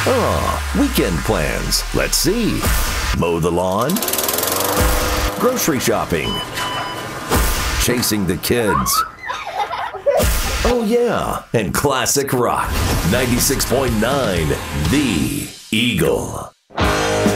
Oh, weekend plans. Let's see. Mow the lawn. Grocery shopping. Chasing the kids. Oh yeah, and classic rock. 96.9 The Eagle.